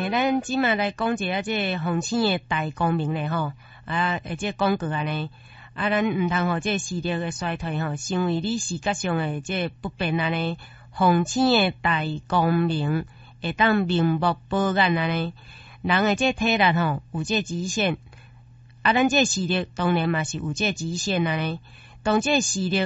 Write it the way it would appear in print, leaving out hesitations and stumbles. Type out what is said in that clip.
咱即马来讲一下这风醒的大光明咧吼，这广告安尼，咱毋通互这视力的衰退吼，成为你视觉上的这不便安尼。风醒的大光明会当明目保眼安尼，人的这体力吼有这极限，咱这视力当然嘛是有这极限安尼。当这视力